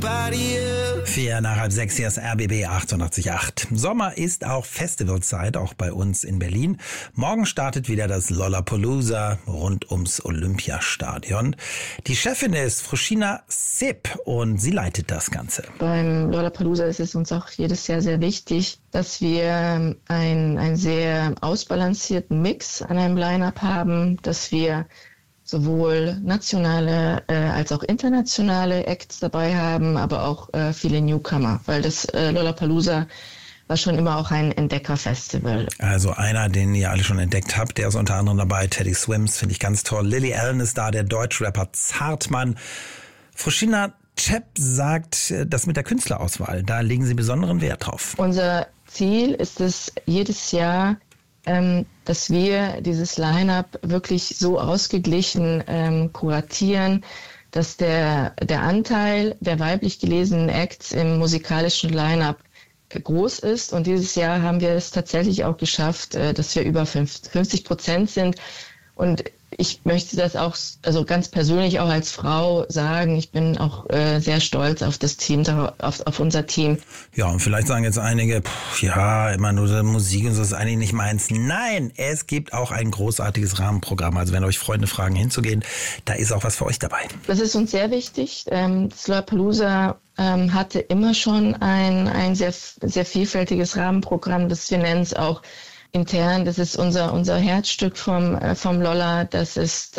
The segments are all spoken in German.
4 nach halb 6, hier ist RBB 88.8. Sommer ist auch Festivalzeit, auch bei uns in Berlin. Morgen startet wieder das Lollapalooza rund ums Olympiastadion. Die Chefin ist Fruscina Sip und sie leitet das Ganze. Beim Lollapalooza ist es uns auch jedes Jahr sehr wichtig, dass wir einen sehr ausbalancierten Mix an einem Line-Up haben, dass wir sowohl nationale als auch internationale Acts dabei haben, aber auch viele Newcomer, weil das Lollapalooza war schon immer auch ein Entdeckerfestival. Also einer, den ihr alle schon entdeckt habt, der ist unter anderem dabei, Teddy Swims, finde ich ganz toll. Lily Allen ist da, der Deutschrapper Zartmann. Fruscina Sip sagt, das mit der Künstlerauswahl, da legen Sie besonderen Wert drauf. Unser Ziel ist es jedes Jahr, dass wir dieses Line-Up wirklich so ausgeglichen kuratieren, dass der Anteil der weiblich gelesenen Acts im musikalischen Line-Up groß ist. Und dieses Jahr haben wir es tatsächlich auch geschafft, dass wir über 50% sind. Und ich möchte das auch, also ganz persönlich auch als Frau sagen, ich bin auch sehr stolz auf das Team, auf unser Team. Ja, und vielleicht sagen jetzt einige, ja, immer nur Musik und so ist eigentlich nicht meins. Nein, es gibt auch ein großartiges Rahmenprogramm. Also wenn euch Freunde fragen, hinzugehen, da ist auch was für euch dabei. Das ist uns sehr wichtig. Das Lollapalooza hatte immer schon ein sehr, sehr vielfältiges Rahmenprogramm, das wir nennen es auch intern, das ist unser Herzstück vom Lolla. Das ist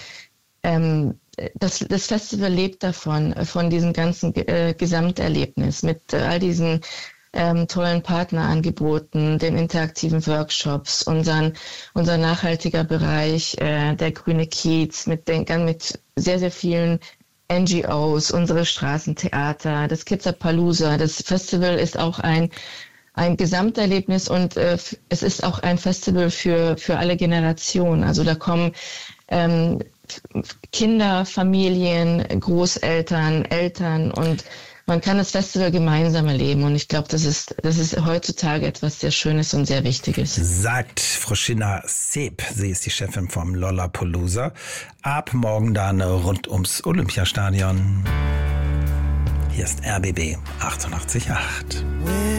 das Festival lebt davon, von diesem ganzen Gesamterlebnis mit all diesen tollen Partnerangeboten, den interaktiven Workshops, unser nachhaltiger Bereich, der grüne Kiez mit sehr, sehr vielen NGOs, unsere Straßentheater, das Kidzapalooza. Das Festival ist auch ein Gesamterlebnis und es ist auch ein Festival für alle Generationen. Also da kommen Kinder, Familien, Großeltern, Eltern und man kann das Festival gemeinsam erleben. Und ich glaube, das ist heutzutage etwas sehr Schönes und sehr Wichtiges. Sagt Fruscina Sip. Sie ist die Chefin vom Lollapalooza. Ab morgen dann rund ums Olympiastadion. Hier ist RBB 88.8.